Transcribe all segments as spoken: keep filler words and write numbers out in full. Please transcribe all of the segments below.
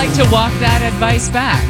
like to walk that advice back.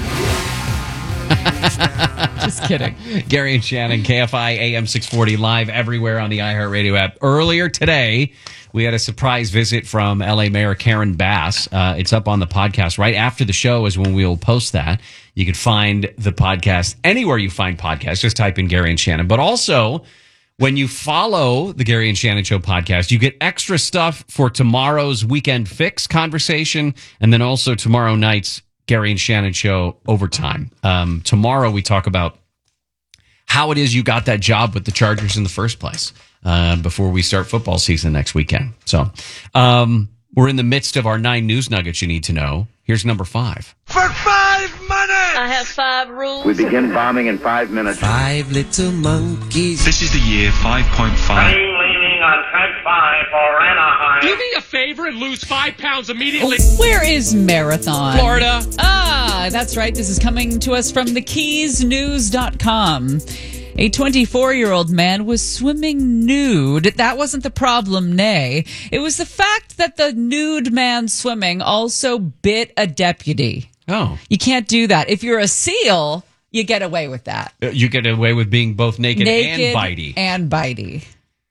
Just kidding. Gary and Shannon, K F I A M six forty, live everywhere on the iHeartRadio app. Earlier today, we had a surprise visit from L A Mayor Karen Bass. Uh, it's up on the podcast. Right after the show is when we'll post that. You can find the podcast anywhere you find podcasts. Just type in Gary and Shannon. But also, when you follow the Gary and Shannon Show podcast, you get extra stuff for tomorrow's Weekend Fix conversation, and then also tomorrow night's Gary and Shannon Show overtime. Um, tomorrow we talk about how it is you got that job with the Chargers in the first place uh, before we start football season next weekend. So um, we're in the midst of our nine news nuggets you need to know. Here's number five. For five money! I have five rules. We begin bombing in five minutes. Five little monkeys. This is the year five point five. I'm leaning on track five for Anaheim. Do me a favor and lose five pounds immediately. Where is Marathon? Florida. Ah, that's right. This is coming to us from the keys news dot com. A twenty-four-year-old man was swimming nude. That wasn't the problem, nay. It was the fact that the nude man swimming also bit a deputy. Oh. You can't do that. If you're a SEAL, you get away with that. You get away with being both naked, Naked and bitey. and bitey.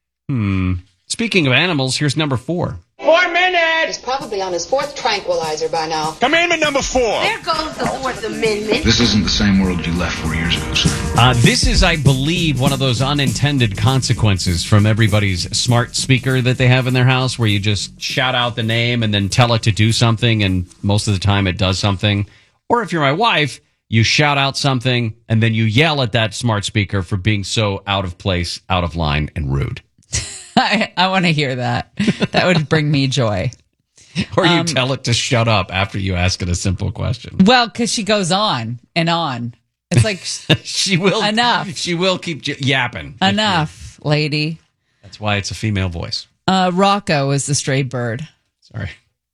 Hmm. Speaking of animals, here's number four. Four minutes! He's probably on his fourth tranquilizer by now. Commandment number four. There goes the Fourth Amendment. This isn't the same world you left four years ago, sir. Uh, this is, I believe, one of those unintended consequences from everybody's smart speaker that they have in their house, where you just shout out the name and then tell it to do something, and most of the time it does something. Or if you're my wife, you shout out something and then you yell at that smart speaker for being so out of place, out of line, and rude. I, I want to hear that. That would bring me joy. Or you Um, tell it to shut up after you ask it a simple question. Well, because she goes on and on. It's like, She will Enough. She will keep j- yapping. enough, lady. That's why it's a female voice. Uh, Rocco is the stray bird. Sorry.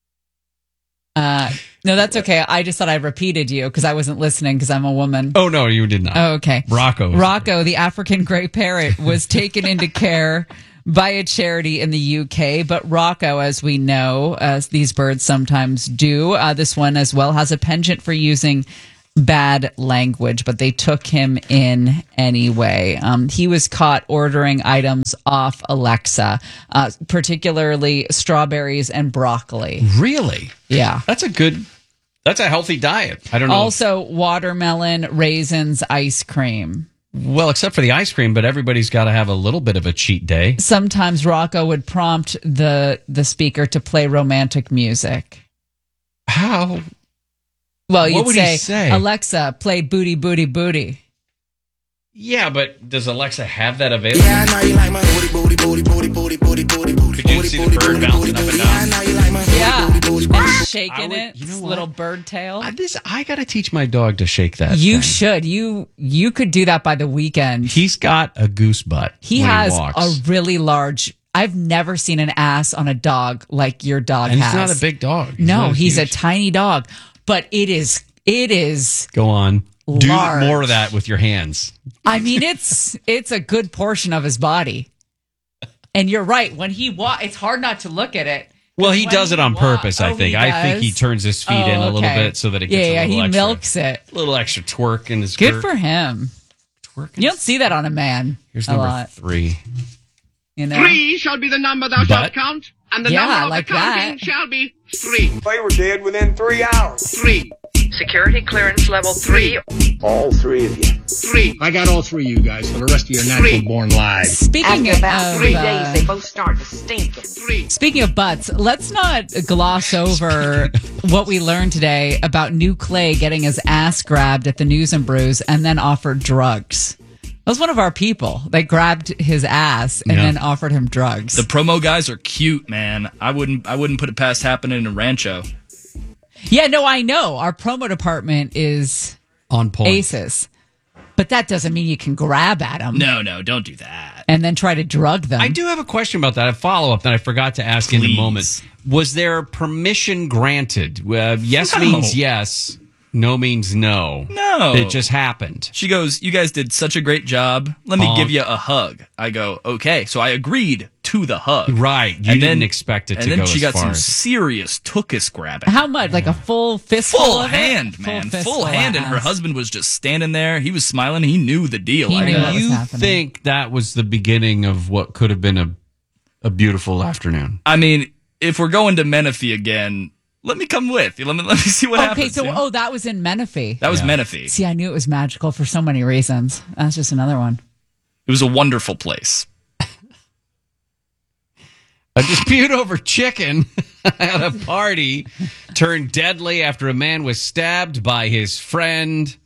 Uh, no, that's okay. I just thought I repeated you because I wasn't listening because I'm a woman. Oh, no, you did not. Oh, okay. Rocco. Rocco, the African gray parrot, was taken into care by a charity in the U K. But Rocco, as we know, as these birds sometimes do, uh, this one as well has a penchant for using bad language, but they took him in anyway. Um, he was caught ordering items off Alexa, uh, particularly strawberries and broccoli. Really? Yeah. That's a good, that's a healthy diet. I don't know. Also, watermelon, raisins, ice cream. Well, except for the ice cream, but everybody's got to have a little bit of a cheat day. Sometimes Rocco would prompt the the speaker to play romantic music. How? Well, What you'd would he say, say? Alexa, play booty, booty, booty. Yeah, but does Alexa have that available? Yeah, I know you like my booty, booty, booty, booty, booty, booty, booty, booty. Could you see the bird bouncing up and Yeah, I down? know you like my Yeah, booty, booty, booty, and booty. shaking I would- it, you know its what? little bird tail. I, this, I got to teach my dog to shake that. You thing. should. You you could do that by the weekend. He's got a goose butt. He when has he walks. a really large. I've never seen an ass on a dog like your dog and has. he's not a big dog. He's No, not he's a huge. tiny dog, but it is. It is. Go on. Do Large. more of that with your hands. I mean, it's it's a good portion of his body. And you're right. When he walk, it's hard not to look at it. Well, he When does it on walk- purpose, I Oh, think. he I think he does? turns his feet Oh, in a little okay. bit so that it Yeah, gets yeah, a little he extra, milks it. a little extra twerk in his Good skirt. for him. Twerk in You his- don't see that on a man. Here's a number lot. three. You know. Three shall be the number thou But- shalt count, and the Yeah, number of like the counting that. shall be three. They were dead within three hours. Three. Security clearance level three. All three of you. Three. I got all three of you guys for the rest of your natural born lives. Speaking of, three uh, days, they both start to stink. Three. Speaking of butts, let's not gloss over what we learned today about New Clay getting his ass grabbed at the News and Brews and then offered drugs. That was one of our people. They grabbed his ass and Yeah. then offered him drugs. The promo guys are cute, man. I wouldn't I wouldn't put it past happening in Rancho. Yeah, no, I know. Our promo department is On point. aces. But that doesn't mean you can grab at them No, no, don't do that. and then try to drug them. I do have a question about that, a follow-up that I forgot to ask in the Please. moment. Was there permission granted? Uh, yes No. means yes. No means no. No. It just happened. She goes, you guys did such a great job. Let me Honk. give you a hug. I go, okay. So I agreed to the hug. Right. You And didn't then- expect it to And then go she as got far some as- serious tookus grabbing. How much? Like a full fistful Full of it? hand, Full man. fistful Full hand. And her ass. husband was just standing there. He was smiling. He knew the deal. He I knew guess. what was You happening. think that was the beginning of what could have been a a beautiful afternoon? I mean, if we're going to Menifee again, let me come with. Let me let me see what Okay, happens. so you know? oh, that was in Menifee. That was Yeah. Menifee. See, I knew it was magical for so many reasons. That's just another one. It was a wonderful place. A dispute over chicken at a party turned deadly after a man was stabbed by his friend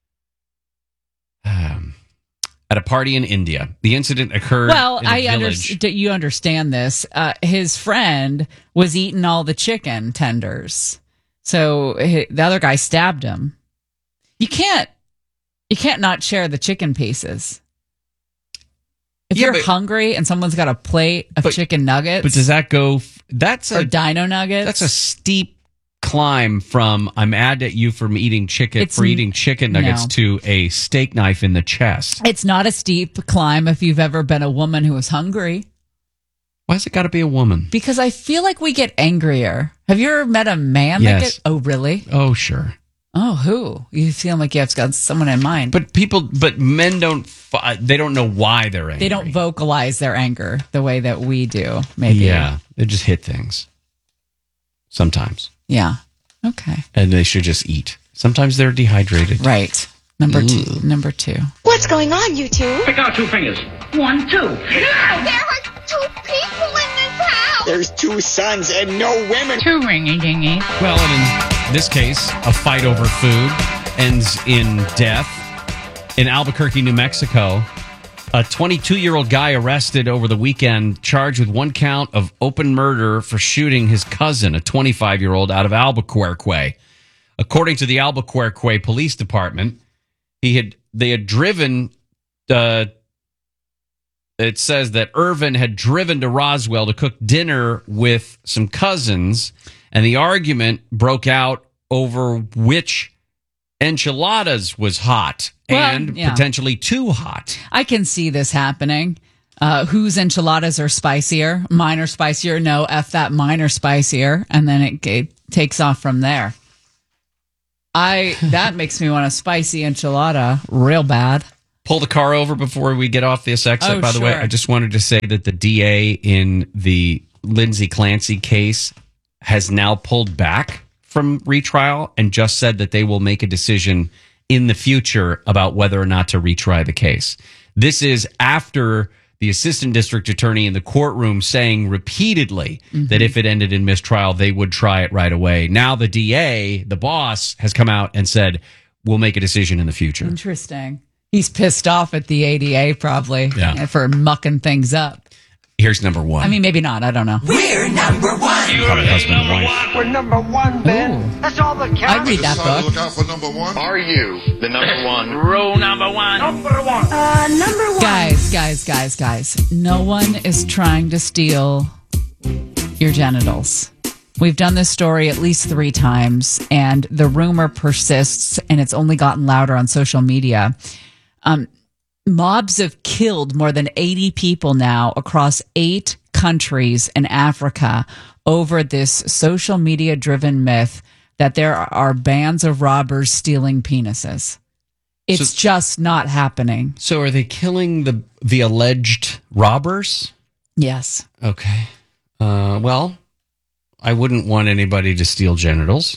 um, at a party in India. The incident occurred Well, in a I village. understand. You understand this. Uh, his friend was eating all the chicken tenders, so hi- the other guy stabbed him. You can't. You can't not share the chicken pieces. If Yeah, you're but- hungry and someone's got a plate of But- chicken nuggets, But does that go? f- That's or a dino nuggets, that's a steep climb from I'm mad at you from eating chicken It's for n- eating chicken nuggets no. to a steak knife in the chest. It's not a steep climb if you've ever been a woman who was hungry. Why's it got to be a woman? Because I feel like we get angrier. Have you ever met a man that Yes. gets? Oh, really? Oh, sure. Oh, who? You feel like you have got someone in mind. But people, but men don't. fi- They don't know why they're angry. They don't vocalize their anger the way that we do, maybe. Yeah, they just hit things. Sometimes, Yeah. Okay. and they should just eat. Sometimes they're dehydrated. Right. Number two. Number two. What's going on, you two? Pick out two fingers. One, two. There are two people in this house. There's two sons and no women. Two ringy dingy. Well, and in this case, a fight over food ends in death. In Albuquerque, New Mexico, a twenty-two-year-old guy arrested over the weekend, charged with one count of open murder for shooting his cousin, a twenty-five-year-old, out of Albuquerque. According to the Albuquerque Police Department, he had they had driven. Uh, it says that Irvin had driven to Roswell to cook dinner with some cousins, and the argument broke out over which enchiladas was hot Well, and yeah. potentially too hot. I can see this happening. Uh, whose enchiladas are spicier? Mine are spicier. No, F that, mine are spicier. And then it, it takes off from there. I That makes me want a spicy enchilada real bad. Pull the car over before we get off this exit, Oh, by the way. sure. I just wanted to say that the D A in the Lindsay Clancy case has now pulled back from retrial and just said that they will make a decision in the future about whether or not to retry the case. This is after the assistant district attorney in the courtroom saying repeatedly Mm-hmm. that if it ended in mistrial, they would try it right away. Now the D A, the boss, has come out and said, we'll make a decision in the future. Interesting. He's pissed off at the A D A probably Yeah. for mucking things up. Here's number one. I mean, maybe not. I don't know. We're number one. Probably husband and wife. We're number one, Ben. That's all that counts. I'd read that book. Look out for number one. Are you the number one? Rule number one. Number one. Uh, number one. Guys, guys, guys, guys. No one is trying to steal your genitals. We've done this story at least three times, and the rumor persists, and it's only gotten louder on social media. Um, mobs have killed more than eighty people now across eight countries in Africa over this social media driven myth that there are bands of robbers stealing penises. It's So- just not happening. So are they killing the the alleged robbers? Yes. Okay. Uh, well, I wouldn't want anybody to steal genitals.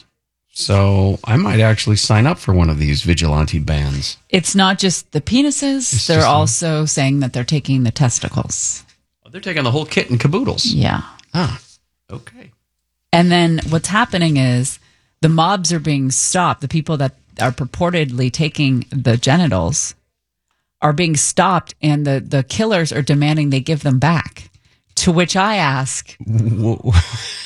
So I might actually sign up for one of these vigilante bands. It's not just the penises. It's they're just a- also saying that they're taking the testicles. Oh, they're taking the whole kit and caboodles. Yeah. Ah, okay. And then what's happening is the mobs are being stopped. The people that are purportedly taking the genitals are being stopped, and the, the killers are demanding they give them back. To which I ask, what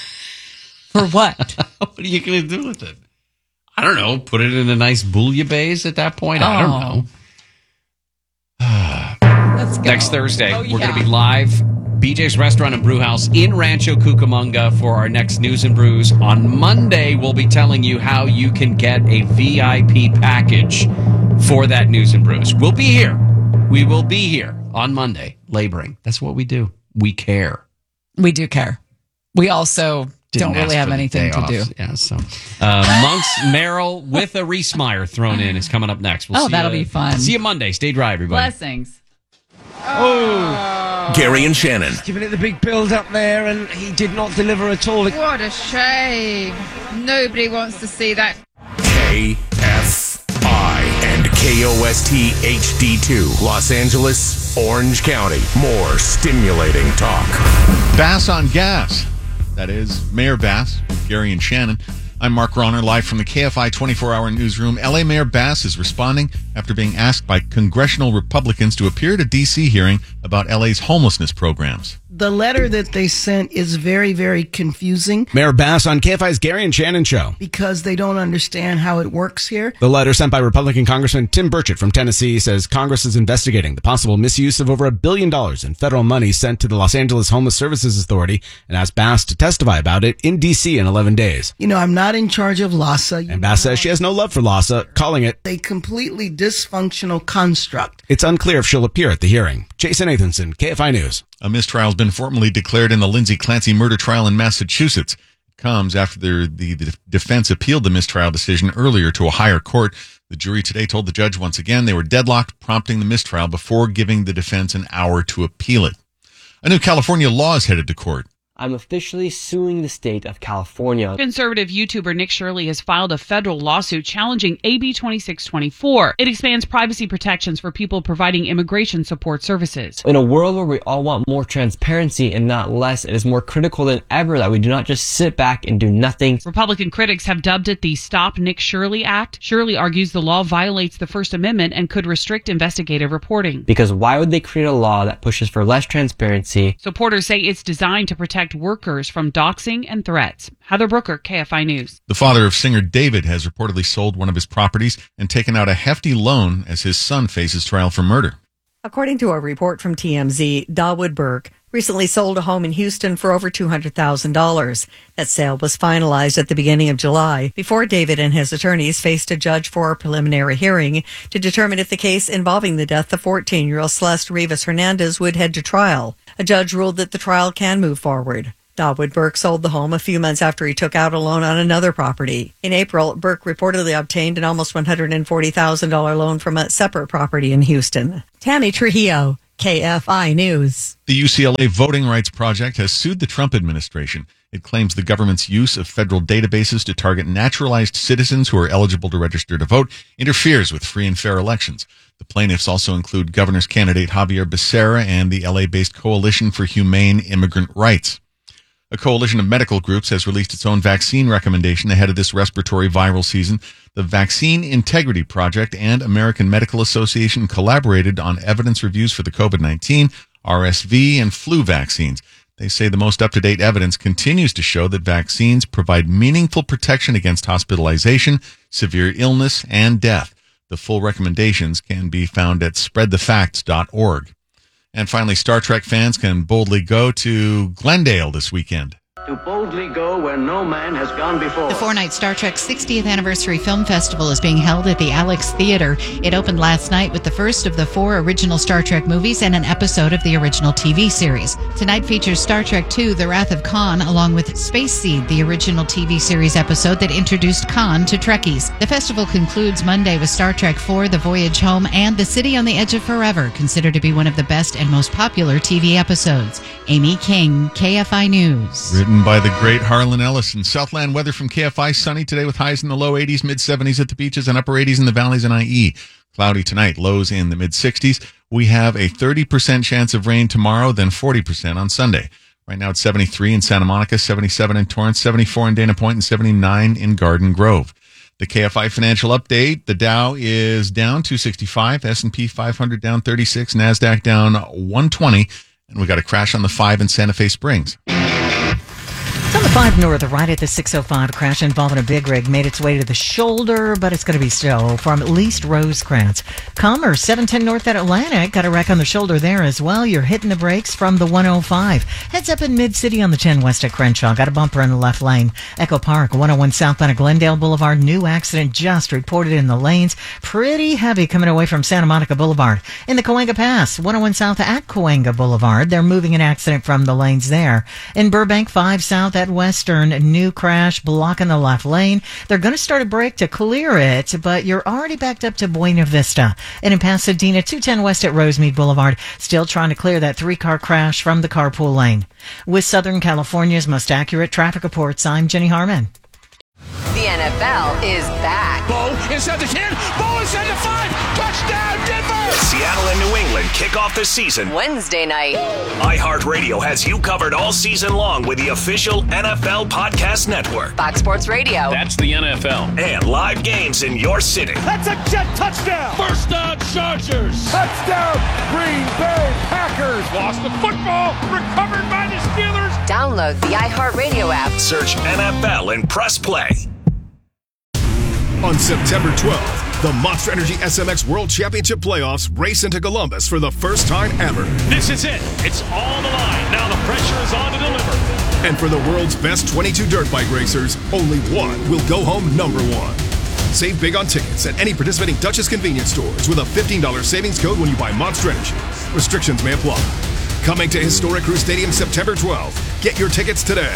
for what? are you going to do with it? I don't know. Put it in a nice bouillabaisse at that point? I don't Oh. know. Let's go. Next Thursday, Oh, we're going yeah. to be live B J's Restaurant and Brew House in Rancho Cucamonga for our next News and Brews. On Monday, we'll be telling you how you can get a V I P package for that News and Brews. We'll be here. We will be here on Monday, laboring. That's what we do. We care. We do care. We also Didn't don't really have anything to do. Yeah, so uh, Monks Merrill with a Reese Meyer thrown in is coming up next. We'll oh, see that'll you, be fun. See you Monday. Stay dry, everybody. Blessings. Oh. Gary and Shannon. Giving it the big build up there, and he did not deliver at all. What a shame. Nobody wants to see that. K F I and K O S T H D two. Los Angeles, Orange County. More stimulating talk. Bass on Gas. That is Mayor Bass, Gary and Shannon. I'm Mark Ronner, live from the K F I twenty-four hour newsroom. L A Mayor Bass is responding after being asked by congressional Republicans to appear at a D C hearing about L A's homelessness programs. The letter that they sent is very, very confusing. Mayor Bass on K F I's Gary and Shannon show. Because they don't understand how it works here. The letter sent by Republican Congressman Tim Burchett from Tennessee says Congress is investigating the possible misuse of over a billion dollars in federal money sent to the Los Angeles Homeless Services Authority and asked Bass to testify about it in D C in eleven days. You know, I'm not in charge of LAHSA. And Bass says she has no love for LAHSA, calling it a completely dysfunctional construct. It's unclear if she'll appear at the hearing. Jason Nathanson, K F I News. A mistrial has been formally declared in the Lindsay Clancy murder trial in Massachusetts. It comes after the, the, the defense appealed the mistrial decision earlier to a higher court. The jury today told the judge once again they were deadlocked, prompting the mistrial before giving the defense an hour to appeal it. A new California law is headed to court. I'm officially suing the state of California. Conservative YouTuber Nick Shirley has filed a federal lawsuit challenging A B twenty-six twenty-four. It expands privacy protections for people providing immigration support services. In a world where we all want more transparency and not less, it is more critical than ever that we do not just sit back and do nothing. Republican critics have dubbed it the Stop Nick Shirley Act. Shirley argues the law violates the First Amendment and could restrict investigative reporting. Because why would they create a law that pushes for less transparency? Supporters say it's designed to protect workers from doxing and threats. Heather Brooker, K F I News. The father of singer David has reportedly sold one of his properties and taken out a hefty loan as his son faces trial for murder. According to a report from T M Z, Dawood Burke recently sold a home in Houston for over two hundred thousand dollars. That sale was finalized at the beginning of July before David and his attorneys faced a judge for a preliminary hearing to determine if the case involving the death of fourteen-year-old Celeste Rivas Hernandez would head to trial. A judge ruled that the trial can move forward. Dawood Burke sold the home a few months after he took out a loan on another property. In April, Burke reportedly obtained an almost one hundred forty thousand dollars loan from a separate property in Houston. Tammy Trujillo, K F I News. The U C L A Voting Rights Project has sued the Trump administration. It claims the government's use of federal databases to target naturalized citizens who are eligible to register to vote interferes with free and fair elections. The plaintiffs also include governor's candidate Javier Becerra and the L A-based Coalition for Humane Immigrant Rights. A coalition of medical groups has released its own vaccine recommendation ahead of this respiratory viral season. The Vaccine Integrity Project and American Medical Association collaborated on evidence reviews for the COVID nineteen, R S V, and flu vaccines. They say the most up-to-date evidence continues to show that vaccines provide meaningful protection against hospitalization, severe illness, and death. The full recommendations can be found at spread the facts dot org. And finally, Star Trek fans can boldly go to Glendale this weekend. To boldly go where no man has gone before. The four-night Star Trek sixtieth Anniversary Film Festival is being held at the Alex Theater. It opened last night with the first of the four original Star Trek movies and an episode of the original T V series. Tonight features Star Trek two, The Wrath of Khan, along with Space Seed, the original T V series episode that introduced Khan to Trekkies. The festival concludes Monday with Star Trek four, The Voyage Home, and The City on the Edge of Forever, considered to be one of the best and most popular T V episodes. Amy King, K F I News. Written by the great Harlan Ellison. Southland weather from K F I. Sunny today with highs in the low eighties, mid seventies at the beaches, and upper eighties in the valleys and I E. Cloudy tonight, lows in the mid sixties. We have a thirty percent chance of rain tomorrow, then forty percent on Sunday. Right now it's seventy-three in Santa Monica, seventy-seven in Torrance, seventy-four in Dana Point, and seventy-nine in Garden Grove. The K F I financial update, the Dow is down two sixty-five, S and P five hundred down thirty-six, NASDAQ down one twenty, and we got a crash on the five in Santa Fe Springs. So On the five North, right at the six oh five, a crash involving a big rig made its way to the shoulder, but it's going to be still from at least Rosecrans. Commerce, seven ten North at Atlantic, got a wreck on the shoulder there as well. You're hitting the brakes from the one oh five. Heads up in Mid-City on the ten West at Crenshaw. Got a bumper in the left lane. Echo Park, one oh one southbound at Glendale Boulevard. New accident just reported in the lanes. Pretty heavy coming away from Santa Monica Boulevard. In the Cahuenga Pass, one oh one south at Cahuenga Boulevard. They're moving an accident from the lanes there. In Burbank, five south at Western, new crash blocking the left lane. They're going to start a break to clear it, but you're already backed up to Buena Vista. And in Pasadena, two ten West at Rosemead Boulevard, still trying to clear that three-car crash from the carpool lane. With Southern California's most accurate traffic reports, I'm Jenny Harmon. The N F L is back. Bo inside the ten. Bo inside the five. Touchdown, Denver! Seattle and New England kick off the season Wednesday night. iHeartRadio has you covered all season long with the official N F L Podcast Network. Fox Sports Radio. That's the N F L. And live games in your city. That's a jet touchdown. First down, Chargers. Touchdown, Green Bay Packers. Lost the football. Recovered by the Steelers. Download the iHeartRadio app. Search N F L and press play. On September twelfth, the Monster Energy S M X World Championship Playoffs race into Columbus for the first time ever. This is it. It's on the line. Now the pressure is on to deliver. And for the world's best twenty-two dirt bike racers, only one will go home number one. Save big on tickets at any participating Duchess convenience stores with a fifteen dollars savings code when you buy Monster Energy. Restrictions may apply. Coming to Historic Crew Stadium September twelfth. Get your tickets today.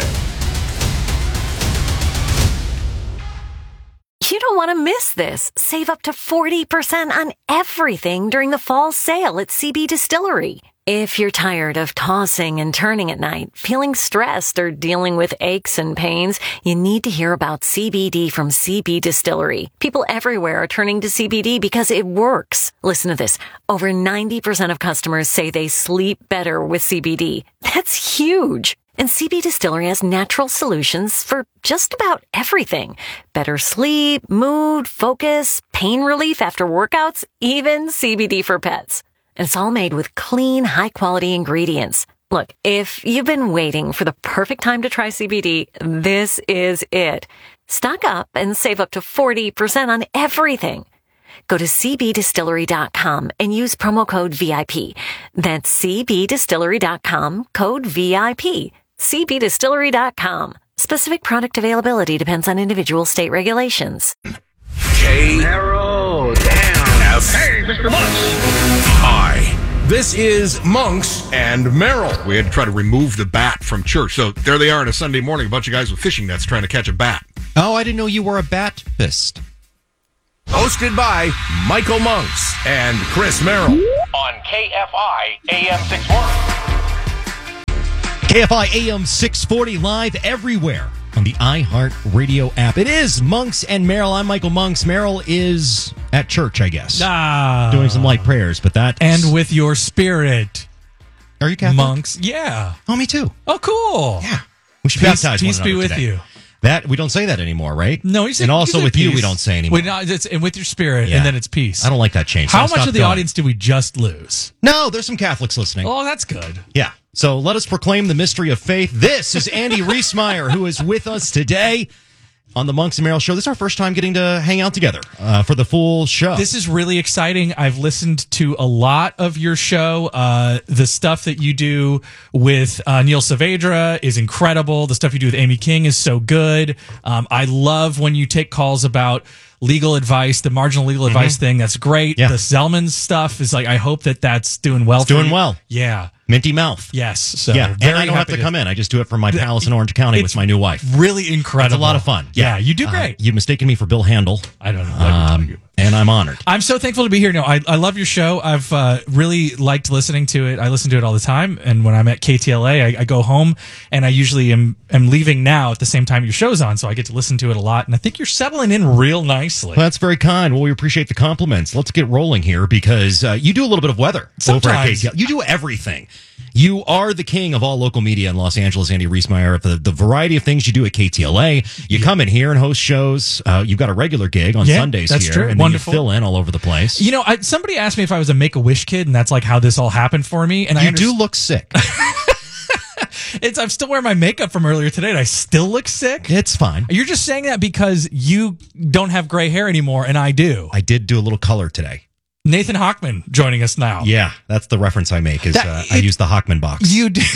You don't want to miss this. Save up to forty percent on everything during the fall sale at C B Distillery. If you're tired of tossing and turning at night, feeling stressed, or dealing with aches and pains, you need to hear about C B D from C B Distillery. People everywhere are turning to C B D because it works. Listen to this. Over ninety percent of customers say they sleep better with C B D. That's huge. And C B Distillery has natural solutions for just about everything. Better sleep, mood, focus, pain relief after workouts, even C B D for pets. And it's all made with clean, high-quality ingredients. Look, if you've been waiting for the perfect time to try C B D, this is it. Stock up and save up to forty percent on everything. Go to c b distillery dot com and use promo code V I P. That's c b distillery dot com, code V I P. c b distillery dot com. Specific product availability depends on individual state regulations. K. Narrow down. F. Hey, Mister Monks. I. This is Monks and Merrill. We had to try to remove the bat from church. So there they are on a Sunday morning, a bunch of guys with fishing nets trying to catch a bat. Oh, I didn't know you were a bat-pist. Hosted by Michael Monks and Chris Merrill. On K F I A M six forty. K F I A M six forty live everywhere on the iHeartRadio app. It is Monks and Merrill. I'm Michael Monks. Merrill is at church, I guess. Ah. Doing some light prayers, but that... And with your spirit. Are you Catholic? Monks. Yeah. Oh, me too. Oh, cool. Yeah. We should peace, baptize peace one be another with today. you. That we don't say that anymore, right? No, you say, and also you with peace. you, we don't say anymore. Wait, no, it's, and with your spirit, Yeah. and then it's peace. I don't like that change. How So much stop of the going. audience did we just lose? No, there's some Catholics listening. Oh, that's good. Yeah. So let us proclaim the mystery of faith. This is Andy Reesmeyer, who is with us today on the Monks and Merrill Show. This is our first time getting to hang out together uh, for the full show. This is really exciting. I've listened to a lot of your show. Uh, the stuff that you do with uh, Neil Saavedra is incredible. The stuff you do with Amy King is so good. Um, I love when you take calls about legal advice, the marginal legal advice Mm-hmm. thing. That's great. Yeah. The Zellman stuff is like, I hope that that's doing well It's for doing you. well. Yeah. Minty mouth. Yes. So yeah, and very I don't have happy to come in. I just do it from my The- palace in Orange County it's with my new wife. Really incredible. It's a lot of fun. Yeah, you do Uh, great. you've mistaken me for Bill Handel. I don't know. What Um, you're talking about. and I'm honored. I'm so thankful to be here. No, I, I love your show. I've uh, really liked listening to it. I listen to it all the time. And when I'm at K T L A, I, I go home and I usually am, am leaving now at the same time your show's on. So I get to listen to it a lot. And I think you're settling in real nicely. Well, that's very kind. Well, we appreciate the compliments. Let's get rolling here because uh, you do a little bit of weather over at Sometimes. K T L. You do everything. You are the king of all local media in Los Angeles, Andy Reesmeyer. The, the variety of things you do at K T L A. You come in here and host shows. Uh, you've got a regular gig on Yeah, Sundays that's here. true. And Wonderful. then you fill in all over the place. You know, I, somebody asked me if I was a Make-A-Wish kid, and that's like how this all happened for me. And I you under- do look sick. It's I'm still wearing my makeup from earlier today, and I still look sick. It's fine. You're just saying that because you don't have gray hair anymore, and I do. I did do a little color today. Nathan Hochman joining us now. Yeah, that's the reference I make. Is That- uh, I it- use the Hochman box. You do,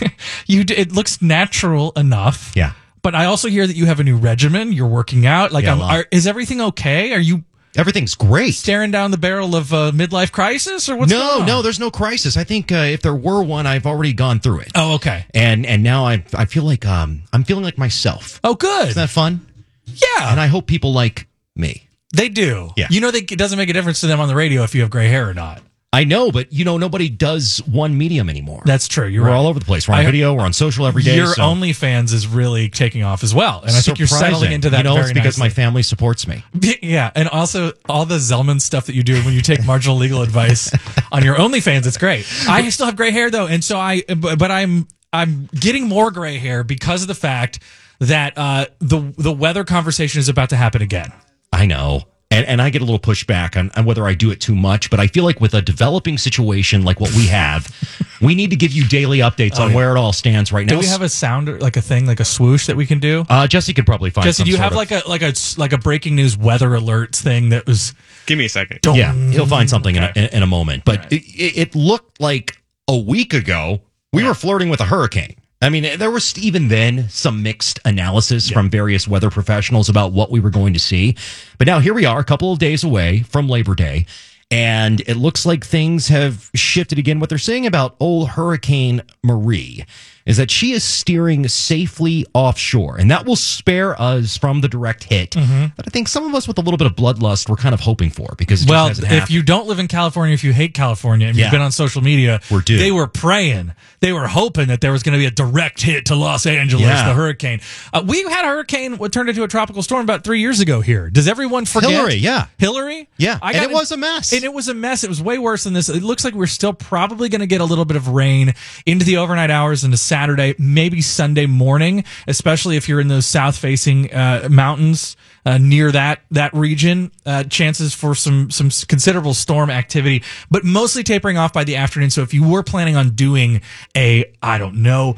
you do, it looks natural enough. Yeah. But I also hear that you have a new regimen. You're working out. Like, Yeah, a I'm, lot. are, is everything okay? Are you Everything's great. staring down the barrel of a midlife crisis, or what's no, going on? no, there's no crisis. I think uh, if there were one, I've already gone through it. Oh, okay. And and now I I feel like um I'm feeling like myself. Oh, good. Isn't that fun? Yeah. And I hope people like me. They do. Yeah. You know, they, it doesn't make a difference to them on the radio if you have gray hair or not. I know, but you know, nobody does one medium anymore. That's true. You're we're right. all over the place. We're on I- video. We're on social every day. Your so. OnlyFans is really taking off as well, and I think you're settling Surprising. into that. You know, very it's because nicely. my family supports me. Yeah, and also all the Zellman stuff that you do when you take marginal legal advice on your OnlyFans, it's great. I still have gray hair though, and so I, but I'm I'm getting more gray hair because of the fact that uh, the the weather conversation is about to happen again. I know. And, and I get a little pushback on, on whether I do it too much, but I feel like with a developing situation like what we have, we need to give you daily updates Oh, on yeah. where it all stands right now. Do we have a sound like a thing like a swoosh that we can do? Uh, Jesse could probably find. Jesse, some do you sort have of- like a like a like a breaking news weather alerts thing that was? Give me a second. Yeah, he'll find something Okay. in, a, in a moment. But it, it, it looked like a week ago we were flirting with a hurricane. I mean, there was even then some mixed analysis from various weather professionals about what we were going to see. But now here we are, a couple of days away from Labor Day, and it looks like things have shifted again. What they're saying about old Hurricane Marie is that she is steering safely offshore, and that will spare us from the direct hit Mhm. that I think some of us with a little bit of bloodlust were kind of hoping for, because it just Well, hasn't if happened. you don't live in California, if you hate California, and Yeah. you've been on social media, We're due. they were praying. They were hoping that there was going to be a direct hit to Los Angeles, Yeah. the hurricane. Uh, we had a hurricane what turned into a tropical storm about three years ago here. Does everyone forget? Hillary, yeah. Hillary? Yeah, I and got it was a mess. And it was a mess. It was way worse than this. It looks like we're still probably going to get a little bit of rain into the overnight hours into Saturday, maybe Sunday morning, especially if you're in those south-facing uh, mountains uh, near that that region. Uh, chances for some some considerable storm activity, but mostly tapering off by the afternoon. So if you were planning on doing a, I don't know,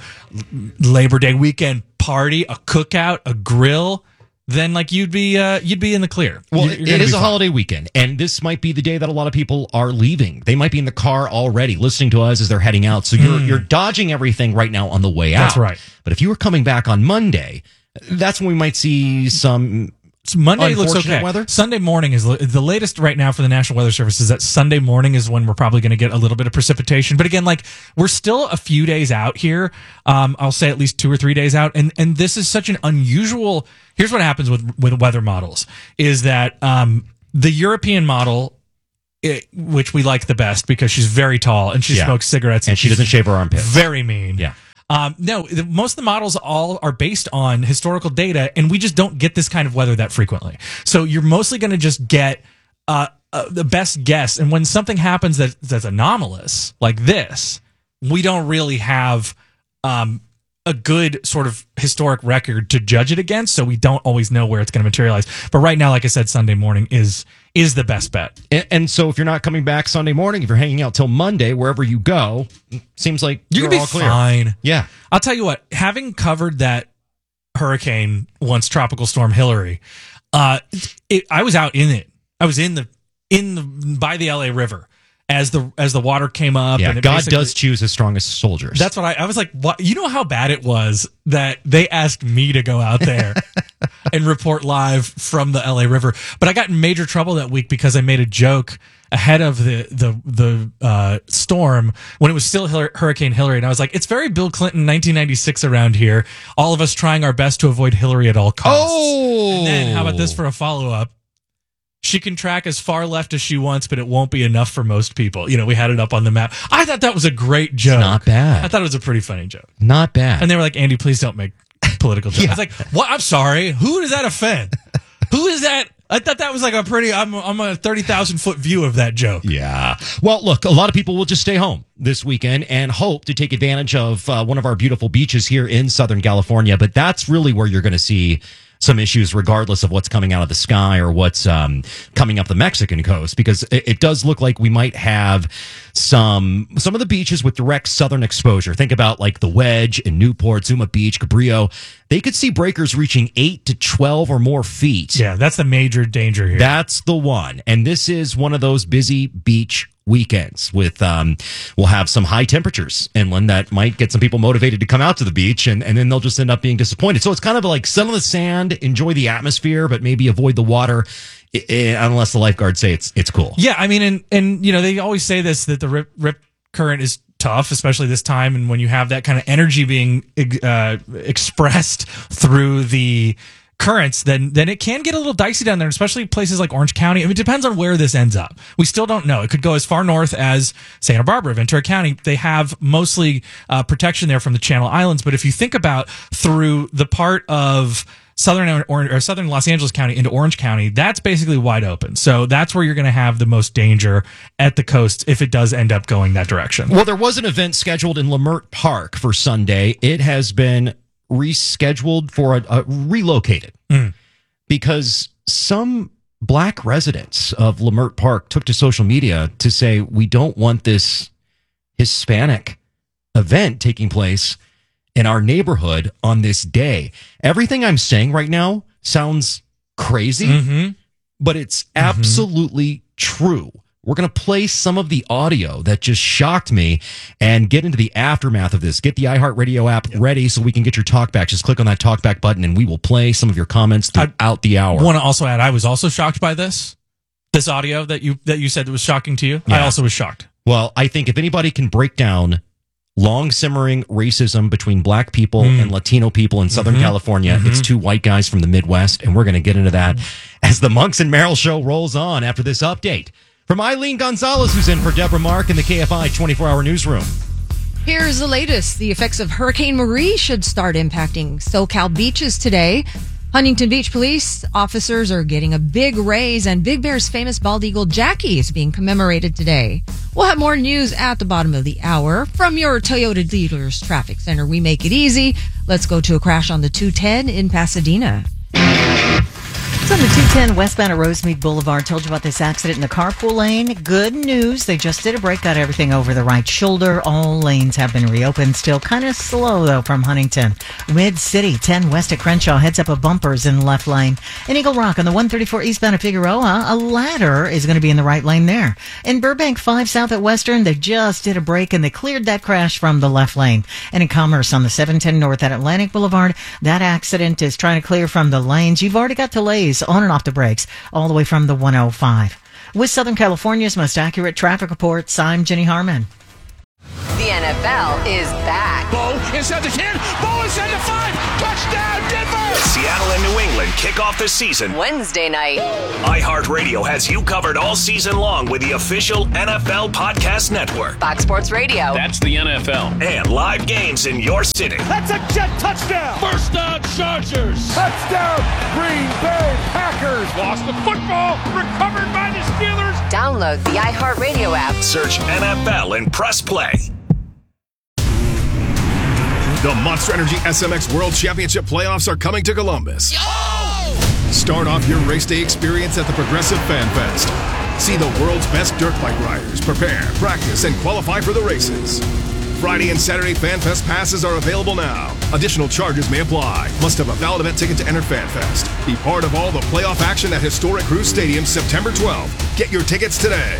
Labor Day weekend party, a cookout, a grill, then like you'd be uh, you'd be in the clear. Well, You're- it you're gonna is be a fine. holiday weekend, and this might be the day that a lot of people are leaving. They might be in the car already, listening to us as they're heading out. So you're Mm. you're dodging everything right now on the way out. That's right. But if you were coming back on Monday, that's when we might see some. Monday looks unfortunate okay. weather. Sunday morning is the the latest right now for the National Weather Service is that Sunday morning is when we're probably going to get a little bit of precipitation. But again, like we're still a few days out here. Um, I'll say at least two or three days out. And and this is such an unusual. Here's what happens with with weather models is that um, the European model, it, which we like the best because she's very tall and she Yeah. smokes cigarettes And she she's doesn't shave her armpits. Very mean. Yeah. Um, no, the, most of the models all are based on historical data, and we just don't get this kind of weather that frequently. So you're mostly going to just get uh, uh, the best guess. And when something happens that, that's anomalous, like this, we don't really have um, a good sort of historic record to judge it against. So we don't always know where it's going to materialize. But right now, like I said, Sunday morning is is the best bet. And, and so if you're not coming back Sunday morning, if you're hanging out till Monday, wherever you go, seems like You you're can be all clear. fine. Yeah. I'll tell you what, having covered that hurricane once, Tropical Storm Hillary, uh, it, I was out in it. I was in the in the by the L A River as the as the water came up. Yeah, and it God basically- does choose his strongest soldiers. That's what I, I was like. What, you know how bad it was that they asked me to go out there and report live from the L A River, but I got in major trouble that week because I made a joke ahead of the the the uh, storm when it was still Hillary, Hurricane Hillary, and I was like, "It's very Bill Clinton, nineteen ninety-six around here. All of us trying our best to avoid Hillary at all costs." Oh, and then how about this for a follow up? She can track as far left as she wants, but it won't be enough for most people. You know, we had it up on the map. I thought that was a great joke. not bad. I thought it was a pretty funny joke. Not bad. And they were like, Andy, please don't make political jokes. I was like, what? I'm sorry. Who does that offend? Who is that? I thought that was like a pretty, I'm, I'm a thirty thousand foot view of that joke. Yeah. Well, look, a lot of people will just stay home this weekend and hope to take advantage of uh, one of our beautiful beaches here in Southern California. But that's really where you're going to see some issues regardless of what's coming out of the sky or what's um, coming up the Mexican coast, because it, it does look like we might have some some of the beaches with direct southern exposure. Think about like the Wedge in Newport, Zuma Beach, Cabrillo. They could see breakers reaching eight to twelve or more feet. Yeah, that's the major danger here. That's the one. And this is one of those busy beach weekends with, um, we'll have some high temperatures inland that might get some people motivated to come out to the beach, and, and then they'll just end up being disappointed. So it's kind of like sit on the sand, enjoy the atmosphere, but maybe avoid the water I- I- unless the lifeguards say it's it's cool. Yeah, I mean, and, and you know, they always say this, that the rip, rip current is tough, especially this time, and when you have that kind of energy being uh, expressed through the currents, then then it can get a little dicey down there, especially places like Orange County. I mean, it depends on where this ends up. We still don't know. It could go as far north as Santa Barbara, Ventura County. They have mostly uh, protection there from the Channel Islands, but if you think about through the part of southern or, or southern Los Angeles County into Orange County, that's basically wide open. So that's where you're going to have the most danger at the coast if it does end up going that direction. Well, there was an event scheduled in Leimert Park for Sunday. It has been rescheduled for a, a relocated mm. because some black residents of Leimert Park took to social media to say, we don't want this Hispanic event taking place in our neighborhood on this day. Everything I'm saying right now sounds crazy, mm-hmm. but it's absolutely mm-hmm. true. We're going to play some of the audio that just shocked me and get into the aftermath of this. Get the iHeartRadio app yep. ready so we can get your talkback. Just click on that talkback button and we will play some of your comments throughout I the hour. I want to also add, I was also shocked by this. This audio that you that you said was shocking to you. Yeah. I also was shocked. Well, I think if anybody can break down long simmering racism between black people mm. and Latino people in Southern mm-hmm. California, mm-hmm. it's two white guys from the Midwest, and we're going to get into that mm. as the Monks and Merrill show rolls on after this update. From Eileen Gonzalez, who's in for Deborah Mark in the K F I twenty-four hour newsroom. Here's the latest. The effects of Hurricane Marie should start impacting SoCal beaches today. Huntington Beach police officers are getting a big raise, and Big Bear's famous bald eagle Jackie is being commemorated today. We'll have more news at the bottom of the hour. From your Toyota dealers traffic center, we make it easy. Let's go to a crash on the two ten in Pasadena. It's on the two ten westbound at Rosemead Boulevard. Told you about this accident in the carpool lane. Good news. They just did a break, got everything over the right shoulder. All lanes have been reopened. Still kind of slow, though, from Huntington. Mid-City, ten west at Crenshaw. Heads up of bumpers in the left lane. In Eagle Rock, on the one thirty-four eastbound at Figueroa, a ladder is going to be in the right lane there. In Burbank, five south at Western, they just did a break, and they cleared that crash from the left lane. And in Commerce, on the seven ten north at Atlantic Boulevard, that accident is trying to clear from the lanes. You've already got delays on and off the brakes all the way from the one oh five. With Southern California's most accurate traffic reports, I'm Jenny Harmon. The N F L is back. Bo inside the ten. Bo inside the five. Touchdown, Denver! Seattle and New England kick off the season Wednesday night. iHeartRadio has you covered all season long with the official N F L Podcast Network. Fox Sports Radio. That's the N F L. And live games in your city. That's a jet touchdown. First down, Chargers. Touchdown, Green Bay Packers. Lost the football. Recovered by the Steelers. Download the iHeartRadio app. Search N F L and press play. The Monster Energy S M X World Championship playoffs are coming to Columbus. Yo! Start off your race day experience at the Progressive Fan Fest. See the world's best dirt bike riders prepare, practice, and qualify for the races. Friday and Saturday Fan Fest passes are available now. Additional charges may apply. Must have a valid event ticket to enter Fan Fest. Be part of all the playoff action at Historic Cruise Stadium September twelfth. Get your tickets today.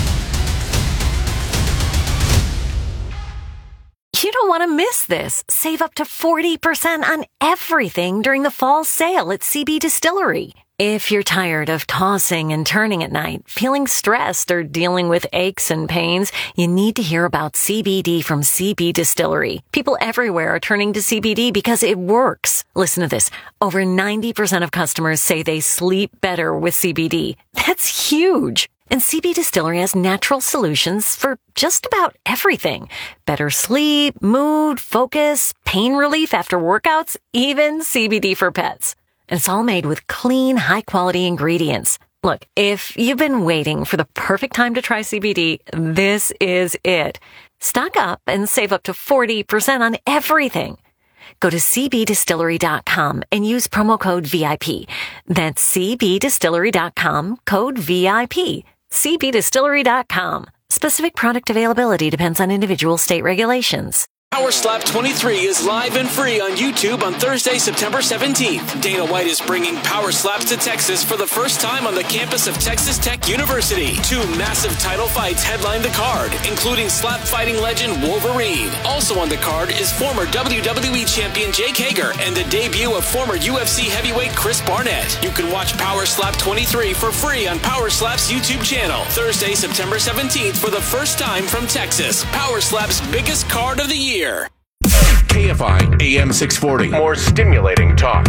You don't want to miss this. Save up to forty percent on everything during the fall sale at C B Distillery. If you're tired of tossing and turning at night, feeling stressed, or dealing with aches and pains, you need to hear about C B D from C B Distillery. People everywhere are turning to C B D because it works. Listen to this. Over ninety percent of customers say they sleep better with C B D. That's huge. And C B Distillery has natural solutions for just about everything. Better sleep, mood, focus, pain relief after workouts, even C B D for pets. And it's all made with clean, high-quality ingredients. Look, if you've been waiting for the perfect time to try C B D, this is it. Stock up and save up to forty percent on everything. Go to c b distillery dot com and use promo code V I P. That's c b distillery dot com, code V I P. c b distillery dot com. Specific product availability depends on individual state regulations. Power Slap twenty-three is live and free on YouTube on Thursday, September seventeenth. Dana White is bringing Power Slaps to Texas for the first time on the campus of Texas Tech University. Two massive title fights headline the card, including slap fighting legend Wolverine. Also on the card is former W W E champion Jake Hager and the debut of former U F C heavyweight Chris Barnett. You can watch Power Slap twenty-three for free on Power Slap's YouTube channel. Thursday, September seventeenth for the first time from Texas. Power Slap's biggest card of the year. K F I A M six forty. More stimulating talk.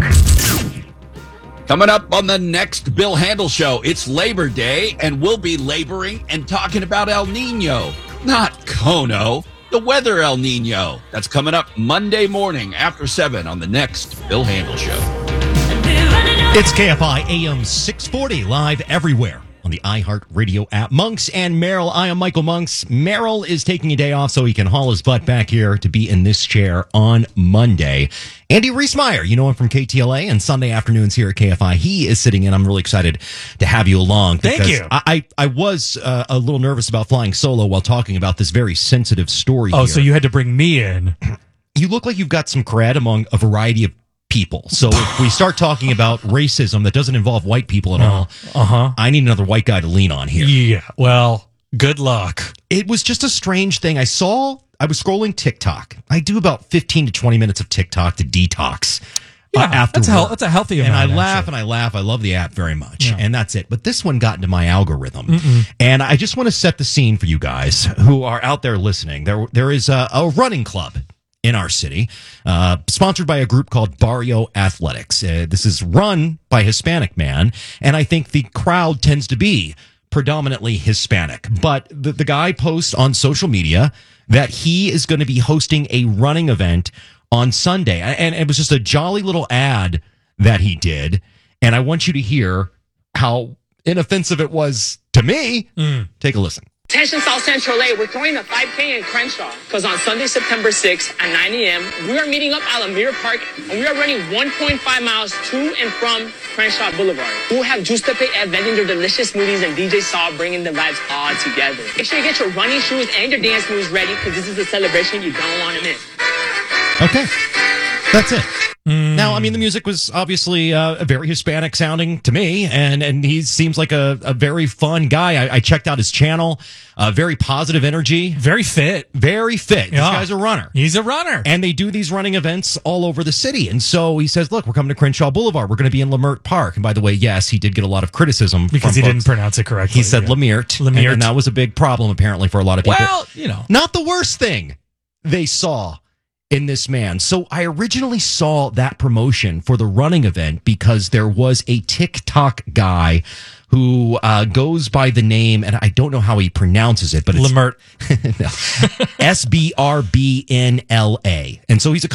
Coming up on the next Bill Handel Show, it's Labor Day, and we'll be laboring and talking about El Nino. Not Kono, the weather El Nino. That's coming up Monday morning after seven on the next Bill Handel Show. It's K F I A M six forty, live everywhere on the iHeartRadio app. Monks and Merrill. I am Michael Monks. Merrill is taking a day off so he can haul his butt back here to be in this chair on Monday. Andy Reesmeyer, you know him from K T L A and Sunday afternoons here at K F I. He is sitting in. I'm really excited to have you along. Thank you. I, I, I was uh, a little nervous about flying solo while talking about this very sensitive story Oh, here. so you had to bring me in. You look like you've got some cred among a variety of people. So if we start talking about racism that doesn't involve white people at all, uh-huh. I need another white guy to lean on here. Yeah, well, good luck. It was just a strange thing. I saw, I was scrolling TikTok. I do about fifteen to twenty minutes of TikTok to detox. Yeah, uh, after that's, a, work. hel- that's a healthy And amount. I laugh actually. and I laugh. I love the app very much. Yeah. And that's it. But this one got into my algorithm. Mm-mm. And I just want to set the scene for you guys who are out there listening. There, There is a, a running club in our city, uh, sponsored by a group called Barrio Athletics. Uh, this is run by a Hispanic man, and I think the crowd tends to be predominantly Hispanic. But the, the guy posts on social media that he is going to be hosting a running event on Sunday. And it was just a jolly little ad that he did. And I want you to hear how inoffensive it was to me. Mm. Take a listen. Attention South Central A, we're throwing a five K in Crenshaw because on Sunday, September sixth at nine a.m., we are meeting up at Lamere Park and we are running one point five miles to and from Crenshaw Boulevard. We'll have Juicetepe Ed vending their delicious smoothies and D J Saw bringing the vibes all together. Make sure you get your running shoes and your dance moves ready because this is a celebration you don't want to miss. Okay. That's it. Mm. Now, I mean, the music was obviously uh, very Hispanic sounding to me, and, and he seems like a, a very fun guy. I, I checked out his channel. Uh, very positive energy. Very fit. Very fit. Yeah. This guy's a runner. He's a runner. And they do these running events all over the city. And so he says, look, we're coming to Crenshaw Boulevard. We're going to be in Lamert Park. And by the way, yes, he did get a lot of criticism. Because he folks. didn't pronounce it correctly. He said yeah. Lamert. Lamert. And, and that was a big problem, apparently, for a lot of people. Well, you know. Not the worst thing they saw in this man. So I originally saw that promotion for the running event because there was a TikTok guy who uh, goes by the name, and I don't know how he pronounces it, but it's Lamert. no. S B R B N L A. And so he's a